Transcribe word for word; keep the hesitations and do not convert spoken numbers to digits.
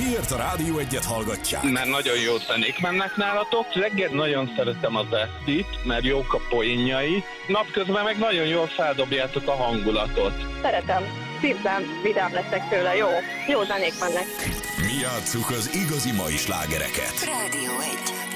Miért a Rádió Egyet hallgatják? Mert nagyon jó zenék mennek nálatok. Reggel nagyon szeretem az Esztit, mert jók a poénjai. Napközben meg nagyon jól feldobjátok a hangulatot. Szeretem. Szívben vidám leszek tőle. Jó. Jó zenék mennek. Mi játsszuk az igazi mai slágereket. Rádió egy.